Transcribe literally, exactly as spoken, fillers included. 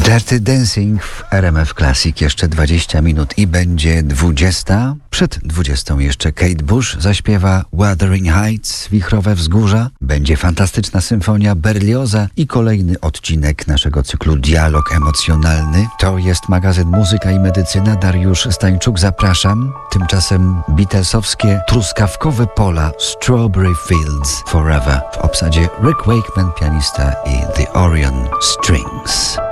Dirty Dancing w R M F Classic. Jeszcze dwadzieścia minut i będzie dwudziesta. Przed dwudziestą jeszcze Kate Bush zaśpiewa Wuthering Heights, Wichrowe Wzgórza. Będzie fantastyczna symfonia Berlioza i kolejny odcinek naszego cyklu Dialog Emocjonalny. To jest magazyn Muzyka i Medycyna. Dariusz Stańczuk, zapraszam. Tymczasem Beatlesowskie Truskawkowe Pola, Strawberry Fields Forever. W obsadzie Rick Wakeman, pianista, i The Orion Strings.